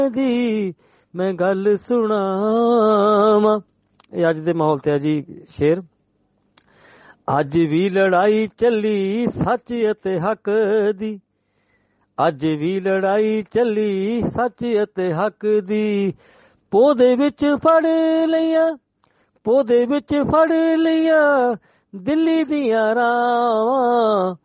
ਦੀ ਮੈਂ ਗੱਲ ਸੁਣਾਵਾਂ। ਇਹ ਅੱਜ ਦੇ ਮਾਹੌਲ ਤੇ ਆ ਜੀ ਸ਼ੇਰ। ਅੱਜ ਵੀ ਲੜਾਈ ਚੱਲੀ ਸੱਚ ਅਤੇ ਹੱਕ ਦੀ, ਅੱਜ ਵੀ ਲੜਾਈ ਚੱਲੀ ਸੱਚ ਅਤੇ ਹੱਕ ਦੀ। ਪੋਦੇ ਵਿੱਚ ਫੜ ਲਈਆਂ, ਪੋਦੇ ਵਿੱਚ ਫੜ ਲਈਆਂ ਦਿੱਲੀ ਦੀਆਂ ਰਾਵਾਂ,